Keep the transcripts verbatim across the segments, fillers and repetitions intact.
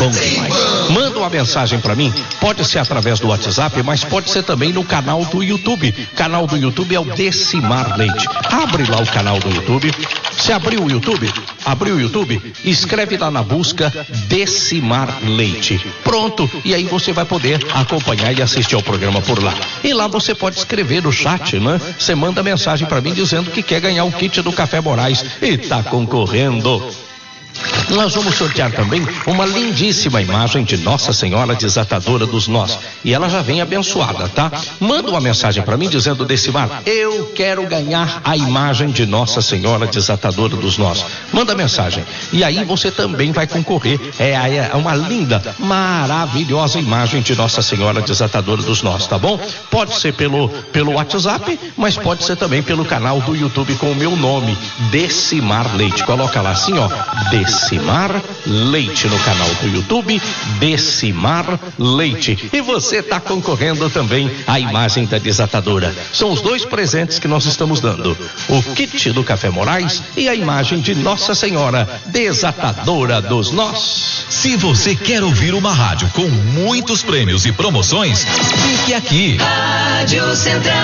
bom demais. Manda uma mensagem pra mim, pode ser através do WhatsApp, mas pode ser também no canal do YouTube. Canal do YouTube é o Decimar Leite. Abre lá o canal do YouTube. Se abriu o YouTube, abriu o YouTube, escreve lá na busca Decimar Leite. Pronto, e aí você vai poder acompanhar e assistir ao programa por lá. E lá você pode escrever no chat, né? Você manda mensagem pra mim dizendo que quer ganhar o kit do Café Moraes e tá concorrendo. Nós vamos sortear também uma lindíssima imagem de Nossa Senhora Desatadora dos Nós. E ela já vem abençoada, tá? Manda uma mensagem para mim dizendo: Decimar, eu quero ganhar a imagem de Nossa Senhora Desatadora dos Nós. Manda mensagem. E aí você também vai concorrer. É, é uma linda, maravilhosa imagem de Nossa Senhora Desatadora dos Nós, tá bom? Pode ser pelo, pelo WhatsApp, mas pode ser também pelo canal do YouTube com o meu nome, Decimar Leite. Coloca lá assim, ó, Decimar Leite no canal do YouTube, Decimar Leite. E você está concorrendo também à imagem da Desatadora. São os dois presentes que nós estamos dando: o kit do Café Moraes e a imagem de Nossa Senhora Desatadora dos Nós. Se você quer ouvir uma rádio com muitos prêmios e promoções, fique aqui. Rádio Central.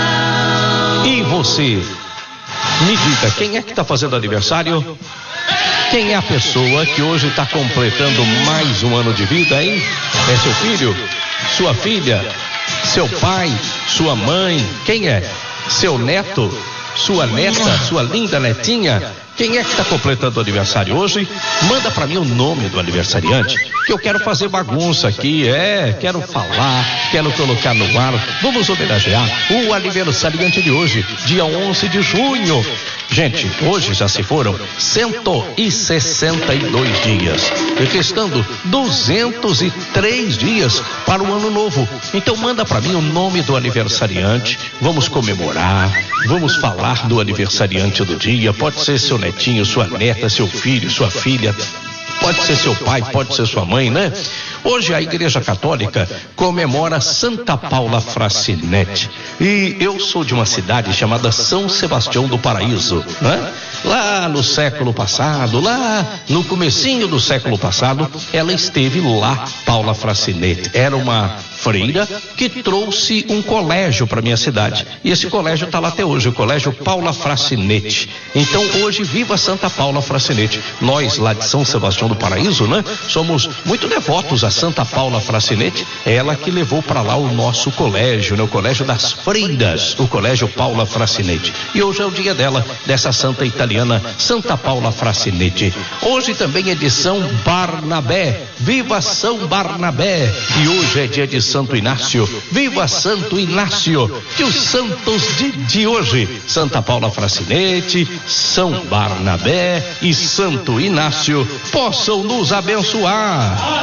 E você, me diga, quem é que está fazendo aniversário? Quem é a pessoa que hoje está completando mais um ano de vida, hein? É seu filho? Sua filha? Seu pai? Sua mãe? Quem é? Seu neto? Sua neta? Sua linda netinha? Quem é que está completando o aniversário hoje? Manda para mim o nome do aniversariante, que eu quero fazer bagunça aqui, é, quero falar, quero colocar no ar. Vamos homenagear o aniversariante de hoje, dia onze de junho. Gente, hoje já se foram cento e sessenta e dois dias, restando duzentos e três dias para o ano novo. Então manda para mim o nome do aniversariante, vamos comemorar, vamos falar do aniversariante do dia. Pode ser seu netinho, sua neta, seu filho, sua filha, pode ser seu pai, pode ser sua mãe, né? Hoje a Igreja Católica comemora Santa Paula Fracinete. E eu sou de uma cidade chamada São Sebastião do Paraíso, né? Lá no século passado, lá no comecinho do século passado, ela esteve lá, Paula Fracinete. Era uma freira que trouxe um colégio para minha cidade. E esse colégio está lá até hoje, o Colégio Paula Fracinete. Então hoje, viva Santa Paula Fracinete. Nós lá de São Sebastião do Paraíso, né? Somos muito devotos a Santa Paula Fracinete, ela que levou para lá o nosso colégio, né? O Colégio das Freiras, o Colégio Paula Fracinete. E hoje é o dia dela, dessa santa italiana, Santa Paula Fracinete. Hoje também é de São Barnabé, viva São Barnabé. E hoje é dia de Santo Inácio, viva Santo Inácio. Que os santos de, de hoje, Santa Paula Fracinete, São Barnabé e Santo Inácio, possam nos abençoar.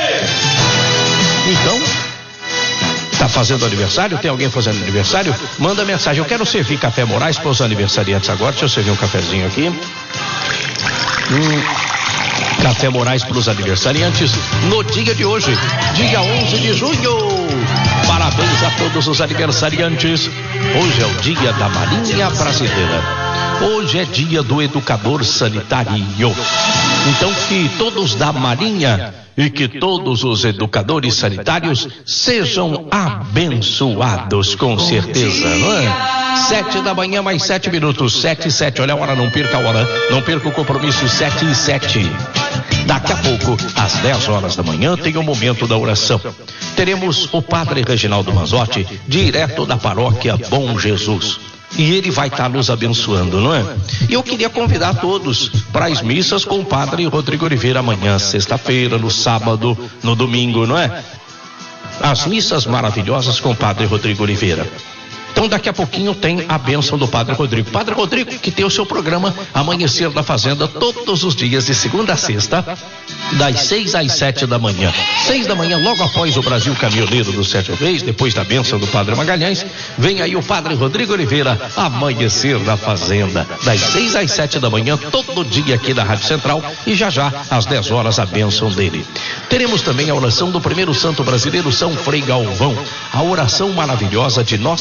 Então, tá fazendo aniversário? Tem alguém fazendo aniversário? Manda mensagem. Eu quero servir Café Moraes para os aniversariantes agora. Deixa eu servir um cafezinho aqui. Hum, Café Moraes para os aniversariantes no dia de hoje, dia onze de junho. Parabéns a todos os aniversariantes. Hoje é o dia da Marinha Brasileira. Hoje é dia do educador sanitário. Então que todos da Marinha e que todos os educadores sanitários sejam abençoados, com certeza, não é? Sete da manhã, mais sete minutos, sete e sete, olha a hora, não perca a hora, não perca o compromisso, sete e sete. Daqui a pouco, às dez horas da manhã, tem o momento da oração. Teremos o padre Reginaldo Manzotti, direto da paróquia Bom Jesus. E ele vai estar nos abençoando, não é? E eu queria convidar todos para as missas com o padre Rodrigo Oliveira amanhã, sexta-feira, no sábado, no domingo, não é? As missas maravilhosas com o padre Rodrigo Oliveira. Então daqui a pouquinho tem a bênção do Padre Rodrigo. Padre Rodrigo que tem o seu programa Amanhecer da Fazenda todos os dias de segunda a sexta, das seis às sete da manhã. Seis da manhã, logo após o Brasil Caminhoneiro do Sete Reis, depois da bênção do Padre Magalhães, vem aí o Padre Rodrigo Oliveira, Amanhecer da Fazenda, das seis às sete da manhã, todo dia aqui da Rádio Central, e já já, às dez horas, a bênção dele. Teremos também a oração do primeiro santo brasileiro, São Frei Galvão, a oração maravilhosa de Nossa Senhora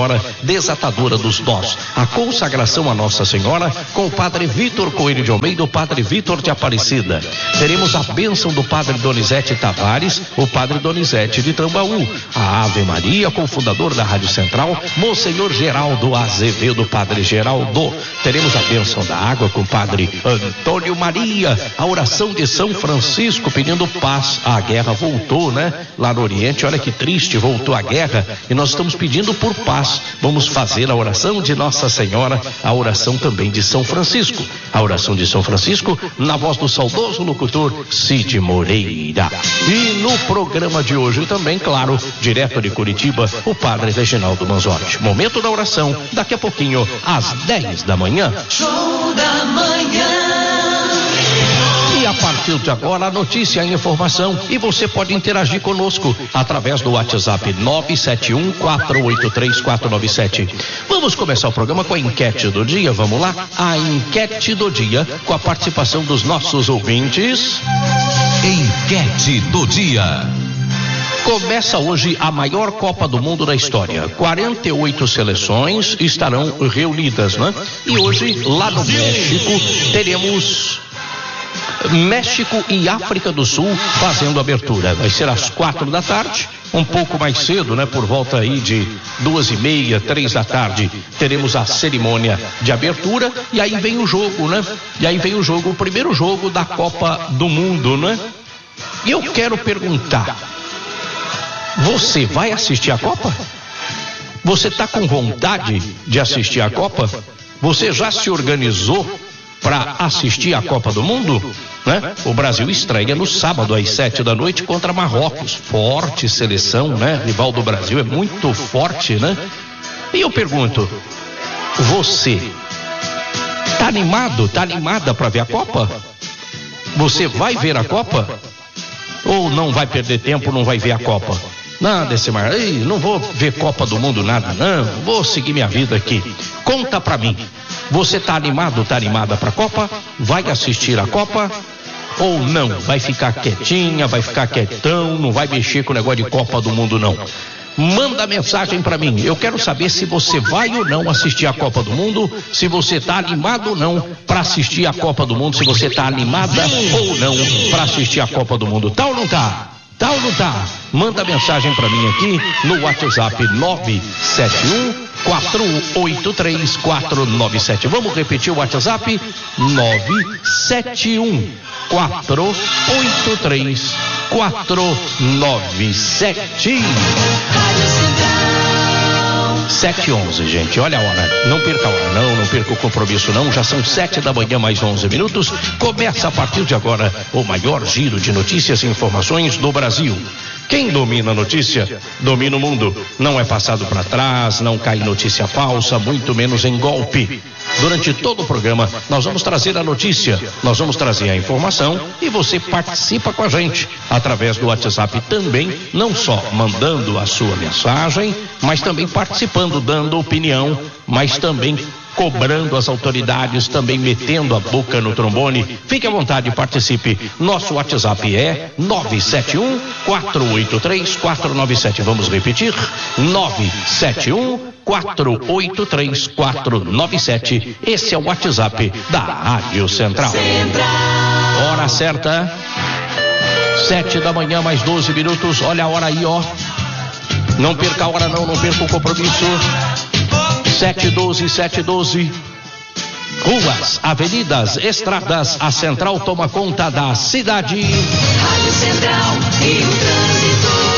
Senhora, desatadora dos nós. A consagração a Nossa Senhora com o Padre Vitor Coelho de Almeida, o Padre Vitor de Aparecida. Teremos a bênção do Padre Donizete Tavares, o Padre Donizete de Tambaú. A Ave Maria com o fundador da Rádio Central, Monsenhor Geraldo Azevedo, Padre Geraldo. Teremos a bênção da água com o Padre Antônio Maria. A oração de São Francisco pedindo paz. A guerra voltou, né? Lá no Oriente, olha que triste, voltou a guerra e nós estamos pedindo por paz. Vamos fazer a oração de Nossa Senhora, a oração também de São Francisco. A oração de São Francisco na voz do saudoso locutor Cid Moreira. E no programa de hoje também, claro, direto de Curitiba, o Padre Reginaldo Manzotti. Momento da oração, daqui a pouquinho, às dez da manhã. Show da manhã. E a partir de agora, a notícia e a informação. E você pode interagir conosco através do WhatsApp nove sete um, quatro oito três, quatro nove sete. Vamos começar o programa com a enquete do dia, vamos lá? A enquete do dia, com a participação dos nossos ouvintes. Enquete do dia. Começa hoje a maior Copa do Mundo da história. quarenta e oito seleções estarão reunidas, né? E hoje, lá no México, teremos México e África do Sul fazendo abertura. Vai ser às quatro da tarde, um pouco mais cedo, né? Por volta aí de duas e meia, três da tarde, teremos a cerimônia de abertura e aí vem o jogo, né? E aí vem o jogo, o primeiro jogo da Copa do Mundo, né? E eu quero perguntar, você vai assistir a Copa? Você está com vontade de assistir a Copa? Você já se organizou para assistir a Copa do Mundo? Né? O Brasil estreia no sábado às sete da noite contra Marrocos. Forte seleção, né? Rival do Brasil é muito forte, né? E eu pergunto, você tá animado, tá animada para ver a Copa? Você vai ver a Copa? Ou não vai perder tempo, não vai ver a Copa? Não, Decimar, ei, não vou ver Copa do Mundo nada, não, vou seguir minha vida aqui. Conta pra mim, você tá animado, tá animada pra Copa? Vai assistir a Copa? Ou não? Vai ficar quietinha, vai ficar quietão, não vai mexer com o negócio de Copa do Mundo, não? Manda mensagem pra mim, eu quero saber se você vai ou não assistir a Copa do Mundo, se você tá animado ou não pra assistir a Copa do Mundo, se você tá animada ou não pra assistir a Copa do Mundo, tá ou não tá? Tá ou não tá? Manda mensagem pra mim aqui no WhatsApp nove sete um, quatro oito três, quatro nove sete. Vamos repetir o WhatsApp nove sete um, quatro oito três, quatro nove sete. sete e onze, gente, olha a hora, não perca a hora, não, não perca o compromisso, não, já são sete da manhã, mais onze minutos, começa a partir de agora o maior giro de notícias e informações do Brasil. Quem domina a notícia, domina o mundo, não é passado para trás, não cai em notícia falsa, muito menos em golpe. Durante todo o programa, nós vamos trazer a notícia, nós vamos trazer a informação e você participa com a gente através do WhatsApp também, não só mandando a sua mensagem, mas também participando, dando opinião, mas também cobrando as autoridades, também metendo a boca no trombone. Fique à vontade e participe. Nosso WhatsApp é nove sete um, quatro oito três, quatro nove sete. Vamos repetir? nove sete um, quatro oito três, quatro nove sete. Esse é o WhatsApp da Rádio Central. Hora certa, sete da manhã, mais doze minutos. Olha a hora aí, ó. Não perca a hora, não, não perca o compromisso. sete doze, sete doze. Ruas, avenidas, estradas, a Central toma conta da cidade. Rádio Central e o trânsito.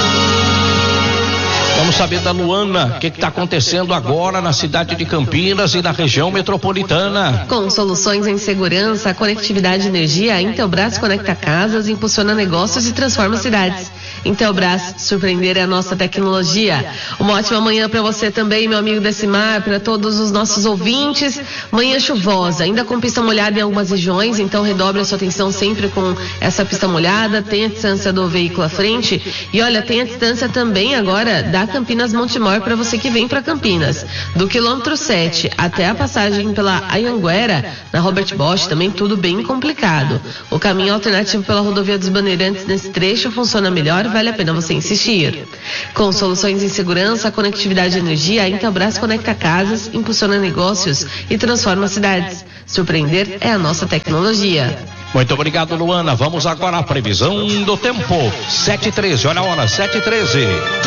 Vamos saber da Luana, o que está acontecendo agora na cidade de Campinas e na região metropolitana. Com soluções em segurança, conectividade e energia, a Intelbras conecta casas, impulsiona negócios e transforma cidades. Intelbras, surpreender é a nossa tecnologia. Uma ótima manhã para você também, meu amigo Decimar, para todos os nossos ouvintes. Manhã chuvosa, ainda com pista molhada em algumas regiões, então redobre a sua atenção sempre com essa pista molhada. Tem a distância do veículo à frente e olha, tem a distância também agora da Campinas Montemor para você que vem para Campinas. Do quilômetro sete até a passagem pela Anhanguera, na Robert Bosch, também tudo bem complicado. O caminho alternativo pela rodovia dos Bandeirantes nesse trecho funciona melhor, vale a pena você insistir. Com soluções em segurança, conectividade e energia, a Intelbras conecta casas, impulsiona negócios e transforma cidades. Surpreender é a nossa tecnologia. Muito obrigado, Luana. Vamos agora à previsão do tempo. sete e treze, olha a hora, sete e treze.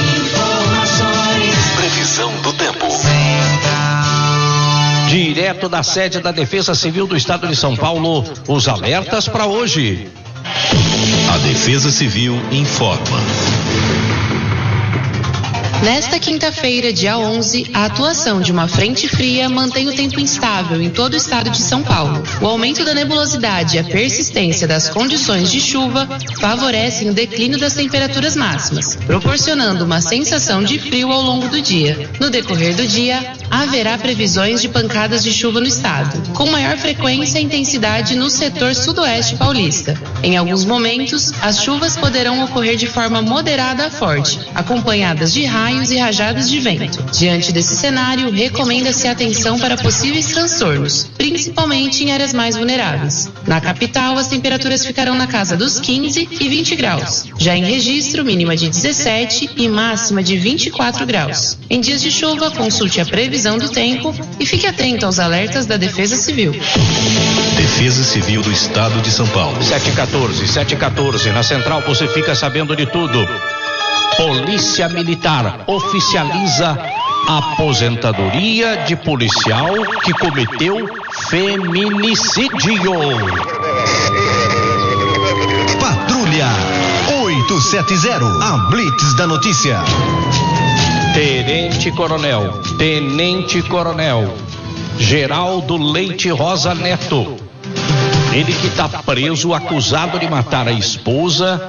Previsão do tempo. Direto da sede da Defesa Civil do Estado de São Paulo, os alertas para hoje. A Defesa Civil informa. Nesta quinta-feira, dia onze, a atuação de uma frente fria mantém o tempo instável em todo o estado de São Paulo. O aumento da nebulosidade e a persistência das condições de chuva favorecem o declínio das temperaturas máximas, proporcionando uma sensação de frio ao longo do dia. No decorrer do dia, haverá previsões de pancadas de chuva no estado, com maior frequência e intensidade no setor sudoeste paulista. Em alguns momentos, as chuvas poderão ocorrer de forma moderada a forte, acompanhadas de raios e rajadas de vento. Diante desse cenário, recomenda-se atenção para possíveis transtornos, principalmente em áreas mais vulneráveis. Na capital, as temperaturas ficarão na casa dos quinze e vinte graus. Já em Registro, mínima de dezessete e máxima de vinte e quatro graus. Em dias de chuva, consulte a previsão do tempo e fique atento aos alertas da Defesa Civil. Defesa Civil do Estado de São Paulo. sete e quatorze, sete e quatorze. Na central você fica sabendo de tudo. Polícia Militar oficializa a aposentadoria de policial que cometeu feminicídio. Patrulha oitocentos e setenta, a Blitz da notícia. Tenente Coronel, Tenente Coronel Geraldo Leite Rosa Neto. Ele que está preso, acusado de matar a esposa,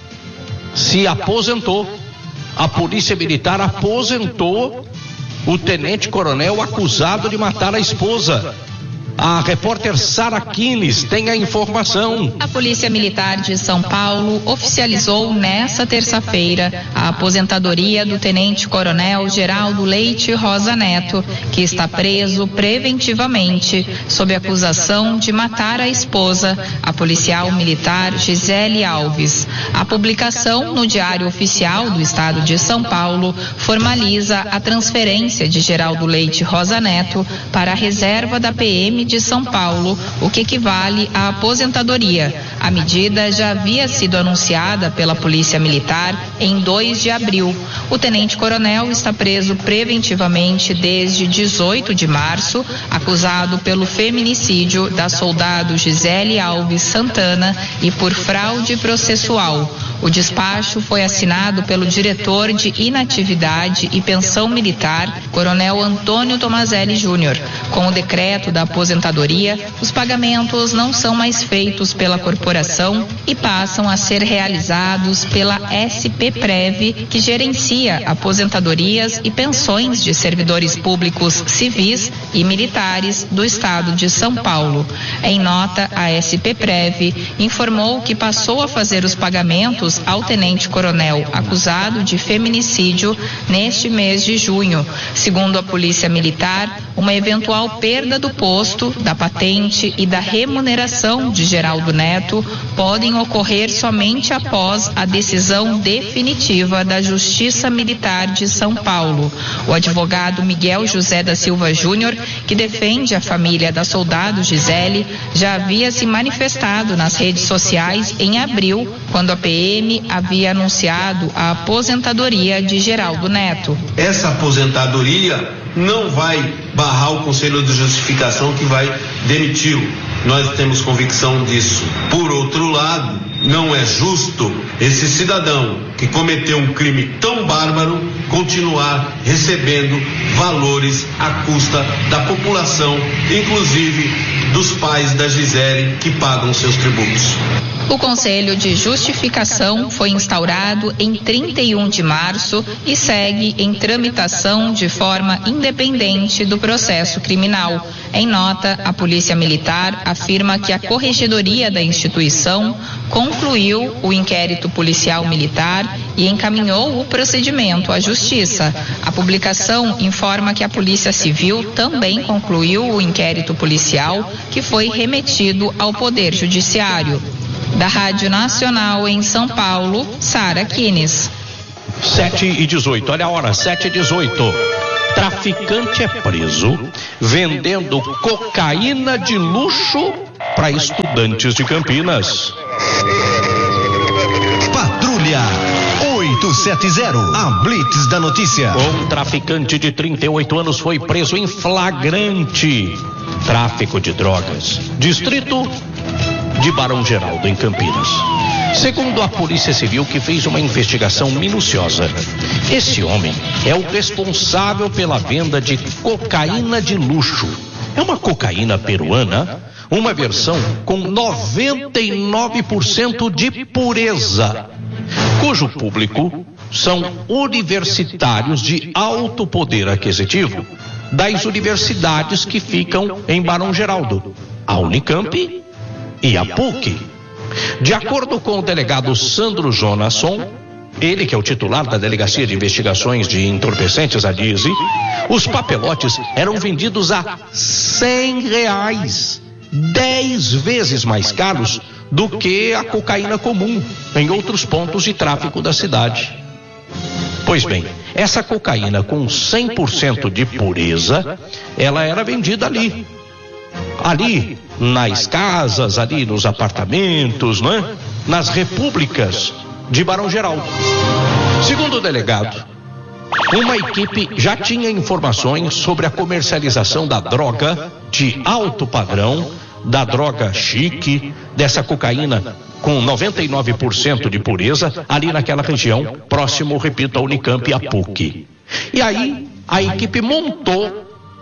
se aposentou. A Polícia Militar aposentou o Tenente Coronel acusado de matar a esposa. A repórter Sara Quines tem a informação. A Polícia Militar de São Paulo oficializou nesta terça-feira a aposentadoria do Tenente Coronel Geraldo Leite Rosa Neto, que está preso preventivamente sob acusação de matar a esposa, a policial militar Gisele Alves. A publicação no Diário Oficial do Estado de São Paulo formaliza a transferência de Geraldo Leite Rosa Neto para a reserva da P M de São Paulo, o que equivale à aposentadoria. A medida já havia sido anunciada pela Polícia Militar em dois de abril. O tenente-coronel está preso preventivamente desde dezoito de março, acusado pelo feminicídio da soldado Gisele Alves Santana e por fraude processual. O despacho foi assinado pelo diretor de Inatividade e Pensão Militar, Coronel Antônio Tomazelli Júnior. Com o decreto da aposentadoria, os pagamentos não são mais feitos pela corporação e passam a ser realizados pela S P Prev, que gerencia aposentadorias e pensões de servidores públicos civis e militares do estado de São Paulo. Em nota, a S P Prev informou que passou a fazer os pagamentos ao tenente-coronel acusado de feminicídio neste mês de junho. Segundo a Polícia Militar, uma eventual perda do posto, da patente e da remuneração de Geraldo Neto podem ocorrer somente após a decisão definitiva da Justiça Militar de São Paulo. O advogado Miguel José da Silva Júnior, que defende a família da soldado Gisele, já havia se manifestado nas redes sociais em abril, quando a P M havia anunciado a aposentadoria de Geraldo Neto. Essa aposentadoria não vai barrar o Conselho de Justificação que vai demiti-lo. Nós temos convicção disso. Por outro lado, não é justo esse cidadão que cometeu um crime tão bárbaro continuar recebendo valores à custa da população, inclusive dos pais da Gisele, que pagam seus tributos. O Conselho de Justificação foi instaurado em trinta e um de março e segue em tramitação de forma independente do processo criminal. Em nota, a Polícia Militar afirma que a Corregedoria da instituição concluiu o inquérito policial militar e encaminhou o procedimento à Justiça. A publicação informa que a Polícia Civil também concluiu o inquérito policial, que foi remetido ao Poder Judiciário. Da Rádio Nacional em São Paulo, Sara Kines. sete e dezoito, olha a hora, sete e dezoito. Traficante é preso vendendo cocaína de luxo para estudantes de Campinas. Patrulha oitocentos e setenta, a Blitz da notícia. Um traficante de trinta e oito anos foi preso em flagrante tráfico de drogas. Distrito de Barão Geraldo, em Campinas. Segundo a Polícia Civil, que fez uma investigação minuciosa, esse homem é o responsável pela venda de cocaína de luxo. É uma cocaína peruana, uma versão com noventa e nove por cento de pureza, cujo público são universitários de alto poder aquisitivo das universidades que ficam em Barão Geraldo, a Unicamp e a P U C. De acordo com o delegado Sandro Jonasson, ele que é o titular da Delegacia de Investigações de Entorpecentes, a D I S E, os papelotes eram vendidos a cem reais, dez vezes mais caros do que a cocaína comum em outros pontos de tráfico da cidade. Pois bem, essa cocaína com cem por cento de pureza, ela era vendida ali. Ali, nas casas, ali nos apartamentos, não é? Nas repúblicas de Barão Geraldo. Segundo o delegado, uma equipe já tinha informações sobre a comercialização da droga de alto padrão, da droga chique, dessa cocaína com noventa e nove por cento de pureza, ali naquela região, próximo, repito, à Unicamp e à P U C. E aí, a equipe montou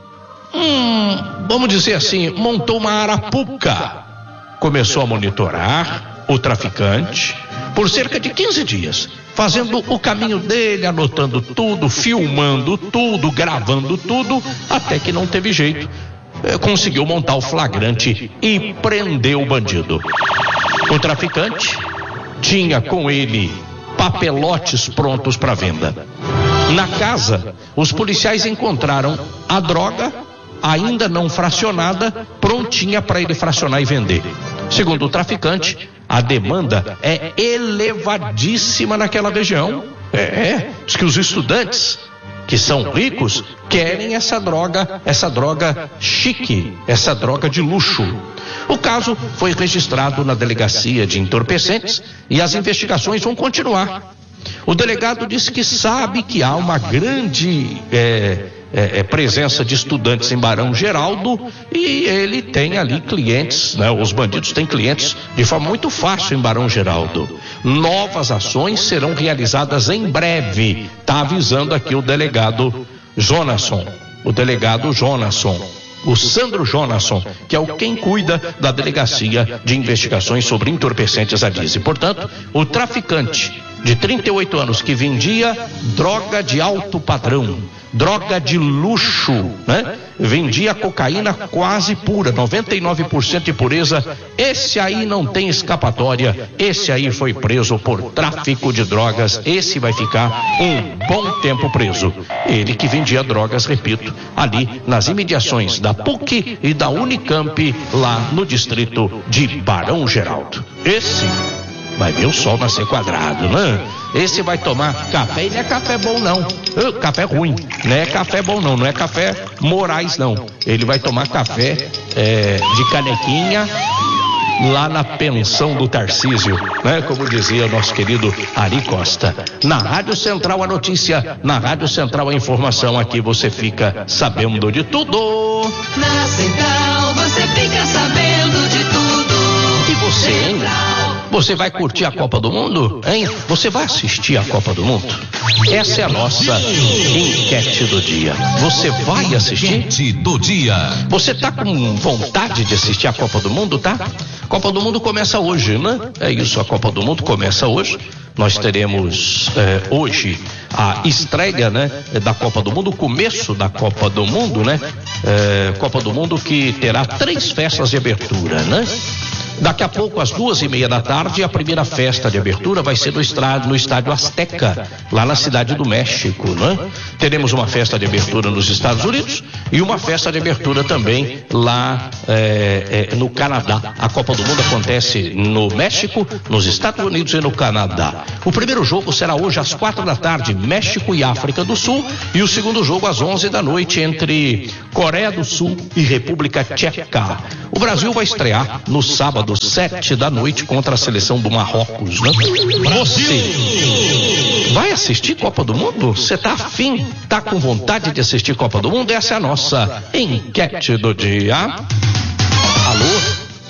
Hum, vamos dizer assim, montou uma arapuca. Começou a monitorar o traficante por cerca de quinze dias, fazendo o caminho dele, anotando tudo, filmando tudo, gravando tudo, até que não teve jeito. Conseguiu montar o flagrante e prendeu o bandido. O traficante tinha com ele papelotes prontos para venda. Na casa, os policiais encontraram a droga ainda não fracionada, prontinha para ele fracionar e vender. Segundo o traficante, a demanda é elevadíssima naquela região. É, diz que os estudantes, que são ricos, querem essa droga, essa droga chique, essa droga de luxo. O caso foi registrado na Delegacia de Entorpecentes e as investigações vão continuar. O delegado disse que sabe que há uma grande é, é, é, presença de estudantes em Barão Geraldo e ele tem ali clientes, né? Os bandidos têm clientes de forma muito fácil em Barão Geraldo. Novas ações serão realizadas em breve, está avisando aqui o delegado Jonasson, o delegado Jonasson. O Sandro Jonasson, que é o quem cuida da Delegacia de Investigações sobre Entorpecentes, a D I S E. Portanto, o traficante de trinta e oito anos que vendia droga de alto padrão, droga de luxo, né? Vendia cocaína quase pura, noventa e nove por cento de pureza. Esse aí não tem escapatória. Esse aí foi preso por tráfico de drogas. Esse vai ficar um bom tempo preso. Ele que vendia drogas, repito, ali nas imediações da P U C e da Unicamp, lá no distrito de Barão Geraldo. Esse vai ver o sol nascer quadrado, né? Esse vai tomar café e não é café bom não, uh, café ruim, não é café bom não, não é café Moraes não. Ele vai tomar café é, de canequinha lá na pensão do Tarcísio, né? Como dizia o nosso querido Ari Costa. Na Rádio Central a notícia, na Rádio Central a informação, aqui você fica sabendo de tudo. Na Central você fica sabendo de tudo. E você, hein? Você vai curtir a Copa do Mundo, hein? Você vai assistir a Copa do Mundo? Essa é a nossa enquete do dia. Você vai assistir? Enquete do dia. Você tá com vontade de assistir a Copa do Mundo, tá? Copa do Mundo começa hoje, né? É isso, a Copa do Mundo começa hoje. Nós teremos eh, hoje a estreia, né, da Copa do Mundo, o começo da Copa do Mundo, né? Eh, Copa do Mundo que terá três festas de abertura, né? Daqui a pouco, às duas e meia da tarde, a primeira festa de abertura vai ser no estádio, no estádio Azteca, lá na cidade do México, né? Teremos uma festa de abertura nos Estados Unidos e uma festa de abertura também lá é, é, no Canadá. A Copa do Mundo acontece no México, nos Estados Unidos e no Canadá. O primeiro jogo será hoje às quatro da tarde, México e África do Sul, e o segundo jogo às onze da noite entre Coreia do Sul e República Tcheca. O Brasil vai estrear no sábado, sete da noite, contra a seleção do Marrocos, né? Você vai assistir Copa do Mundo? Você tá afim? Tá com vontade de assistir Copa do Mundo? Essa é a nossa enquete do dia. Alô?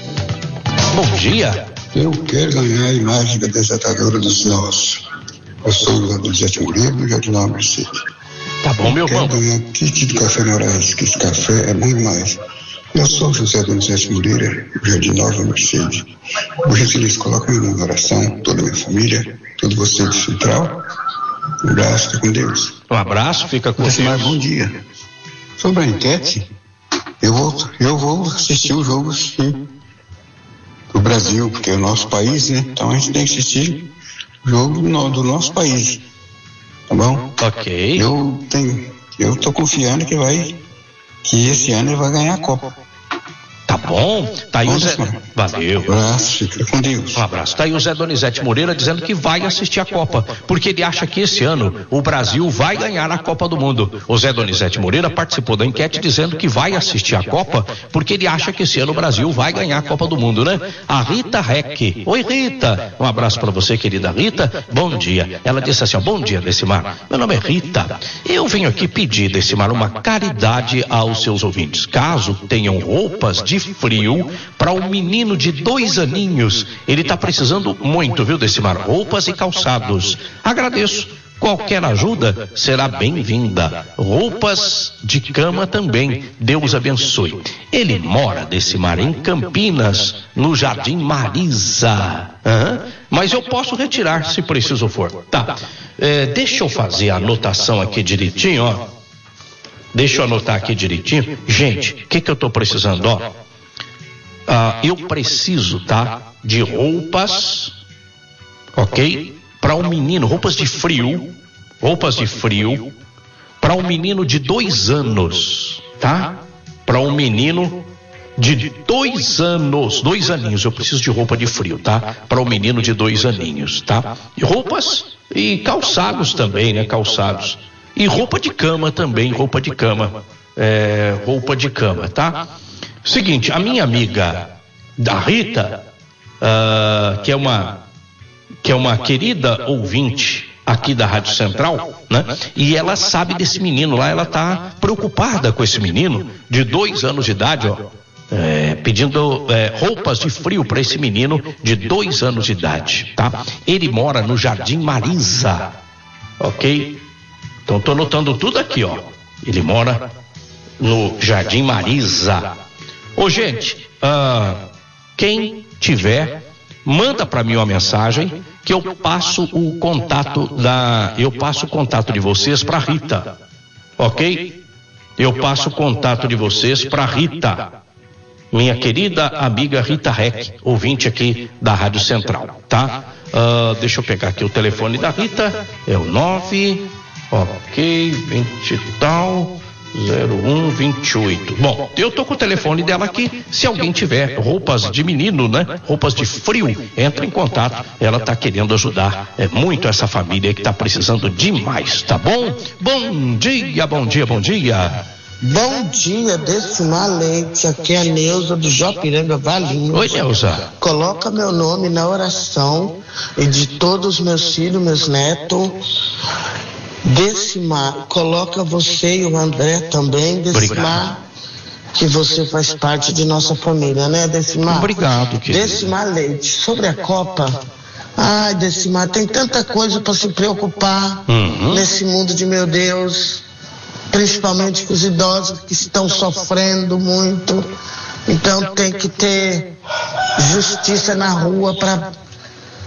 Bom dia. Eu quero ganhar a imagem da desatadora dos nós. Eu sou o Donizete Murilo, do Jardim Nova Mercedes. Tá bom, meu irmão. Eu quero ganhar kit de café Moraes, que esse café é muito mais. Eu sou o José Donizete Moreira, do Jardim Nova Mercedes. Por gentileza, coloca meu nome na oração, toda a minha família, todo você do Central. Um abraço, fica com Deus. Um abraço, fica com Deus. Bom dia. Sobre a enquete, eu vou, eu vou assistir o jogo, sim, do Brasil, porque é o nosso país, né? Então a gente tem que assistir o jogo do, do nosso país. Tá bom? Ok. Eu tenho, eu tô confiando que vai, que esse ano ele vai ganhar a Copa. Tá bom? Tá aí o Zé. Valeu. Um abraço, fica com Deus. Um abraço. Tá aí o Zé Donizete Moreira dizendo que vai assistir a Copa, porque ele acha que esse ano o Brasil vai ganhar a Copa do Mundo. O Zé Donizete Moreira participou da enquete dizendo que vai assistir a Copa, porque ele acha que esse ano o Brasil vai ganhar a Copa do Mundo, né? A Rita Reck. Oi, Rita. Um abraço pra você, querida Rita. Bom dia. Ela disse assim, ó, bom dia, Decimar. Meu nome é Rita. Eu venho aqui pedir, Decimar, uma caridade aos seus ouvintes. Caso tenham roupas de frio para um menino de dois aninhos. Ele está precisando muito, viu, Decimar? Roupas e calçados. Agradeço. Qualquer ajuda será bem-vinda. Roupas de cama também. Deus abençoe. Ele mora, Decimar, em Campinas, no Jardim Marisa. Uhum. Mas eu posso retirar se preciso for. Tá. É, deixa eu fazer a anotação aqui direitinho, ó. Deixa eu anotar aqui direitinho. Gente, o que que eu tô precisando, ó? Ah, eu preciso, tá? De roupas, ok? Para um menino, roupas de frio, roupas de frio, para um menino de dois anos, tá? Para um menino de dois anos, dois aninhos, eu preciso de roupa de frio, tá? Para um menino de dois aninhos, tá? E roupas e calçados também, né? Calçados. E roupa de cama também, roupa de cama, é, roupa de cama, tá? Seguinte, a minha amiga da Rita, uh, que é uma que é uma querida ouvinte aqui da Rádio Central, né? E ela sabe desse menino lá, ela tá preocupada com esse menino de dois anos de idade, ó, é, pedindo é, roupas de frio para esse menino de dois anos de idade, tá? Ele mora no Jardim Marisa, ok? Então tô anotando tudo aqui, ó. Ele mora no Jardim Marisa. Ô, gente, uh, quem tiver, manda para mim uma mensagem que eu passo o contato da, eu passo o contato de vocês para Rita, ok? Eu passo o contato de vocês para Rita, minha querida amiga Rita Reck, ouvinte aqui da Rádio Central, tá? Uh, deixa eu pegar aqui o telefone da Rita, é o nove, ok, vinte e tal. zero um vinte e oito. Bom, eu tô com o telefone dela aqui. Se alguém tiver roupas de menino, né? Roupas de frio, entra em contato. Ela tá querendo ajudar é muito essa família que tá precisando demais, tá bom? Bom dia, bom dia, bom dia. Bom dia, Decimar Leite. Aqui é a Neuza do Jopiranga Valinhos. Oi, Neuza. Coloca meu nome na oração e de todos os meus filhos, meus netos. Decimar, coloca você e o André também, Decimar, obrigado. Que você faz parte de nossa família, né, Decimar? Obrigado, querido. Decimar Leite, sobre a Copa, ai, Decimar, tem tanta coisa para se preocupar uhum. nesse mundo de meu Deus, principalmente com os idosos que estão sofrendo muito, então tem que ter justiça na rua para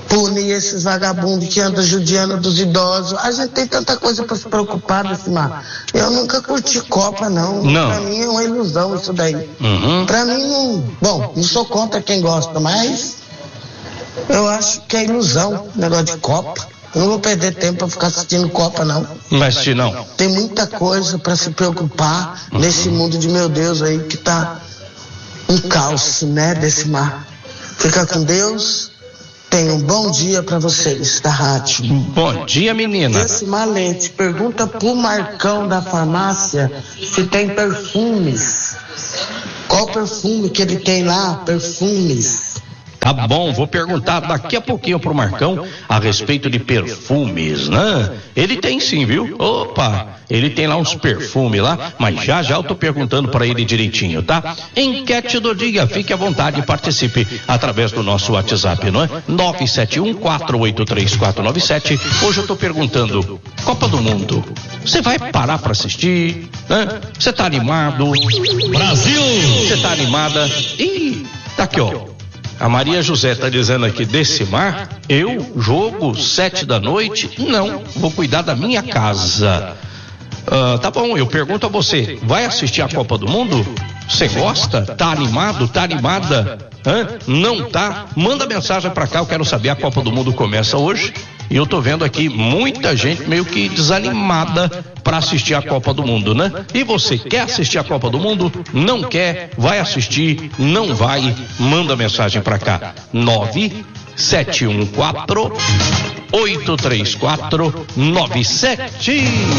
punir esses vagabundos que andam judiando dos idosos. A gente tem tanta coisa para se preocupar, Decimar. Eu nunca curti Copa, não. Não. Pra mim é uma ilusão isso daí. Uhum. Pra mim, não. Bom, não sou contra quem gosta, mas eu acho que é ilusão o negócio de Copa. Eu não vou perder tempo pra ficar assistindo Copa, não. Mas se não. Tem muita coisa para se preocupar uhum. nesse mundo de meu Deus aí que tá um caos, né, Decimar? Fica com Deus. Tenha um bom dia para vocês da rádio. Bom dia, menina. Decimar Leite, pergunta pro Marcão da farmácia se tem perfumes. Qual perfume que ele tem lá? Perfumes. Tá bom, vou perguntar daqui a pouquinho pro Marcão a respeito de perfumes, né? Ele tem sim, viu? Opa, ele tem lá uns perfumes lá, mas já já eu tô perguntando para ele direitinho, tá? Enquete do dia, fique à vontade e participe através do nosso WhatsApp, não é? nove sete um, quatro oito três, quatro nove sete. Hoje eu tô perguntando, Copa do Mundo, você vai parar para assistir? Você tá animado? Brasil! Você tá animada? Ih, tá aqui, ó. A Maria José tá dizendo aqui, Decimar, eu jogo sete da noite? Não, vou cuidar da minha casa. Ah, tá bom, eu pergunto a você, vai assistir a Copa do Mundo? Você gosta? Tá animado? Tá animada? Hã? Não tá? Manda mensagem pra cá, eu quero saber, a Copa do Mundo começa hoje e eu tô vendo aqui muita gente meio que desanimada pra assistir a Copa do Mundo, né? E você quer assistir a Copa do Mundo? Não quer? Vai assistir? Não vai? Manda mensagem pra cá, nove sete um quatro oito três quatro nove sete.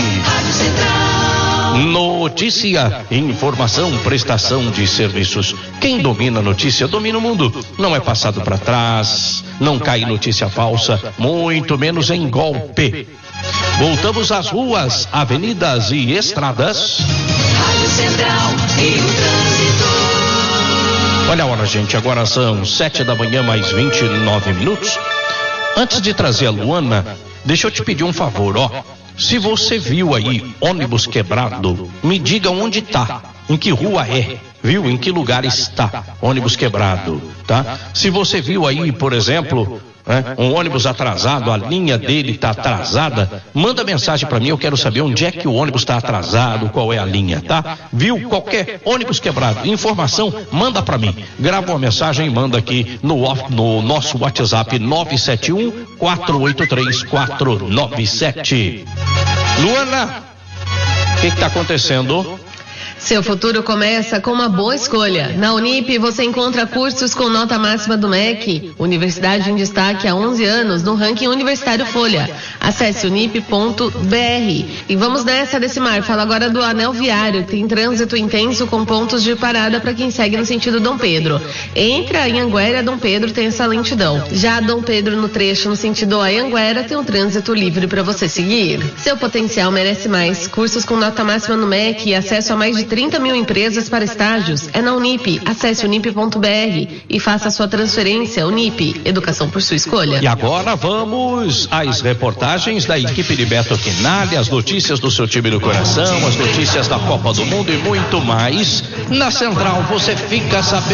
Notícia, informação, prestação de serviços. Quem domina a notícia domina o mundo. Não é passado para trás, não cai em notícia falsa, muito menos em golpe. Voltamos às ruas, avenidas e estradas. Rádio Central e o trânsito. Olha a hora, gente, agora são sete da manhã mais vinte e nove minutos. Antes de trazer a Luana, deixa eu te pedir um favor, ó. Se você viu aí ônibus quebrado, me diga onde tá, em que rua é, viu? Em que lugar está ônibus quebrado, tá? Se você viu aí, por exemplo, né, um ônibus atrasado, a linha dele está atrasada, manda mensagem para mim, eu quero saber onde é que o ônibus está atrasado, qual é a linha, tá? Viu qualquer ônibus quebrado, informação, manda para mim, grava uma mensagem e manda aqui no, no nosso WhatsApp nove sete um, quatro oito três, quatro nove sete. Luana, o que está acontecendo? Seu futuro começa com uma boa escolha. Na Unip você encontra cursos com nota máxima do M E C, Universidade em Destaque há onze anos no ranking Universitário Folha. Acesse unip ponto b r. E vamos nessa, Decimar. Fala agora do Anel Viário. Tem trânsito intenso com pontos de parada para quem segue no sentido Dom Pedro. Entre a Anhanguera e a Dom Pedro tem essa lentidão. Já a Dom Pedro no trecho no sentido Anhanguera tem um trânsito livre para você seguir. Seu potencial merece mais. Cursos com nota máxima no M E C e acesso a mais de trinta mil empresas para estágios é na Unip. Acesse unip ponto b r e faça a sua transferência. Unip, educação por sua escolha. E agora vamos às reportagens da equipe de Beto Quinalha, as notícias do seu time do coração, as notícias da Copa do Mundo e muito mais. Na Central você fica sabendo.